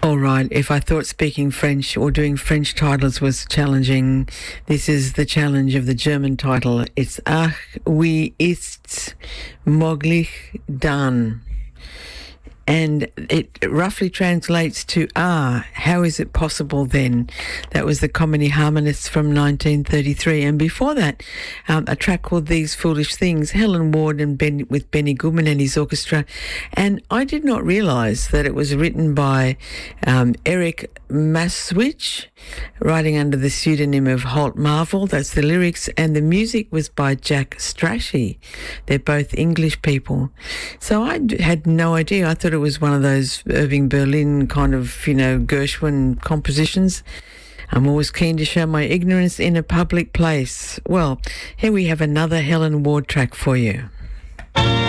All right, if I thought speaking French or doing French titles was challenging, this is the challenge of the German title. It's Ach, wie ist's möglich dann? And it roughly translates to, how is it possible then? That was the Comedy Harmonists from 1933. And before that, a track called These Foolish Things, Helen Ward and with Benny Goodman and his orchestra. And I did not realise that it was written by Eric Maswich, writing under the pseudonym of Holt Marvel. That's the lyrics. And the music was by Jack Strachey. They're both English people. So I had no idea. I thought it was one of those Irving Berlin kind of, Gershwin compositions. I'm always keen to show my ignorance in a public place. Well, here we have another Helen Ward track for you.